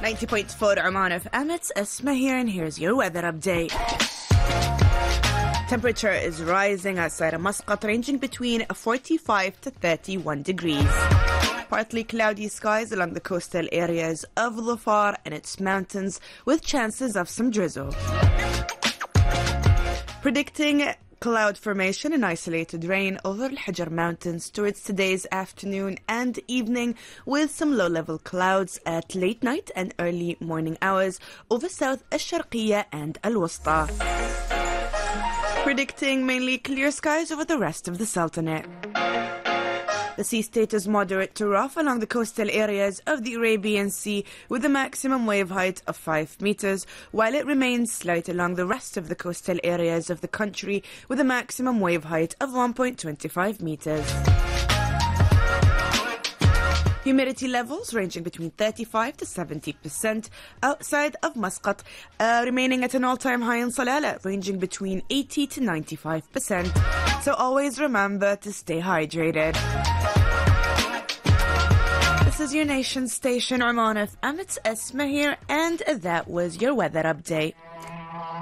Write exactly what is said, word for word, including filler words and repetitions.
ninety point four Oman F M, it's Esma here, and here's your weather update. Temperature is rising outside of Muscat, ranging between forty-five to thirty-one degrees. Partly cloudy skies along the coastal areas of Dhofar and its mountains, with chances of some drizzle. Predicting cloud formation and isolated rain over Al Hajar Mountains towards today's afternoon and evening, with some low-level clouds at late night and early morning hours over South Al-Sharqiyya and Al-Wusta. Predicting mainly clear skies over the rest of the Sultanate. The sea state is moderate to rough along the coastal areas of the Arabian Sea, with a maximum wave height of five meters, while it remains slight along the rest of the coastal areas of the country, with a maximum wave height of one point two five meters. Humidity levels ranging between thirty-five to seventy percent outside of Muscat, uh, remaining at an all-time high in Salalah, ranging between eighty to ninety-five percent. So always remember to stay hydrated. This is your nation station, Oman F M. It's Esma here, and that was your weather update.